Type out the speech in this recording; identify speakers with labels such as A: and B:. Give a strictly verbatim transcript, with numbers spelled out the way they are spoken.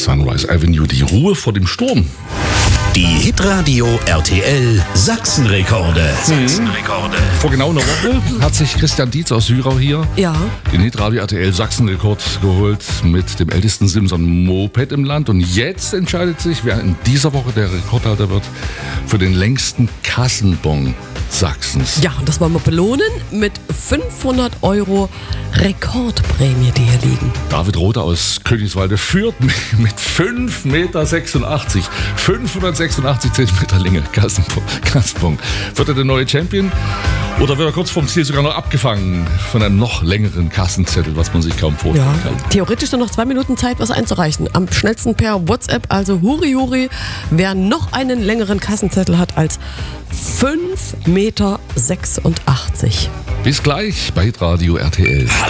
A: Sunrise Avenue, die Ruhe vor dem Sturm.
B: Die Hitradio R T L Sachsenrekorde. Sachsenrekorde.
A: Vor genau einer Woche hat sich Christian Dietz aus Syrau hier
C: Ja.
A: den Hitradio R T L Sachsenrekord geholt mit dem ältesten Simson-Moped im Land. Und jetzt entscheidet sich, wer in dieser Woche der Rekordhalter wird für den längsten Kassenbon Sachsens.
C: Ja, und das wollen wir belohnen mit fünfhundert Euro Rekordprämie, die hier liegen.
A: David Rother aus Königswalde führt mit fünf Komma sechsundachtzig Meter. fünfhundertsechsundachtzig Zentimeter Länge. Kassenbon. Kassenbon. Wird er der neue Champion? Oder wird er kurz vorm Ziel sogar noch abgefangen von einem noch längeren Kassenzettel, was man sich kaum vorstellen
C: Ja,
A: kann?
C: theoretisch nur noch zwei Minuten Zeit, was einzureichen. Am schnellsten per WhatsApp, also huri huri, wer noch einen längeren Kassenzettel hat als fünf Komma sechsundachtzig Meter.
A: Bis gleich bei Hitradio R T L.